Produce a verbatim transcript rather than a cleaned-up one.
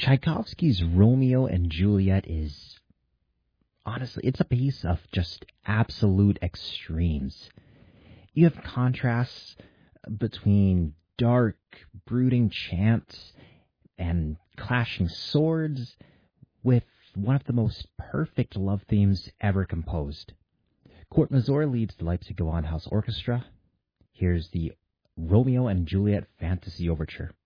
Tchaikovsky's Romeo and Juliet is, honestly, it's a piece of just absolute extremes. You have contrasts between dark, brooding chants and clashing swords with one of the most perfect love themes ever composed. Kurt Masur leads the Leipzig Gewandhaus Orchestra. Here's the Romeo and Juliet Fantasy Overture.